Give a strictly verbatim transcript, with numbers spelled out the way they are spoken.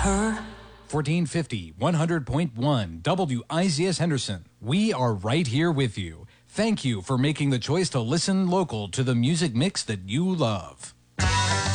her. fourteen fifty, one hundred point one, W I Z S Henderson. We are right here with you. Thank you for making the choice to listen local to the music mix that you love.